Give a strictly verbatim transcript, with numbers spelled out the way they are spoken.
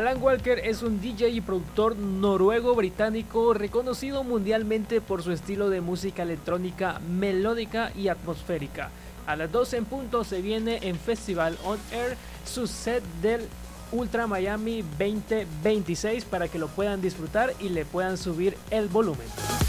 Alan Walker es un D J y productor noruego-británico reconocido mundialmente por su estilo de música electrónica melódica y atmosférica. A las doce en punto se viene en Festival On Air su set del Ultra Miami veinte veintiséis para que lo puedan disfrutar y le puedan subir el volumen.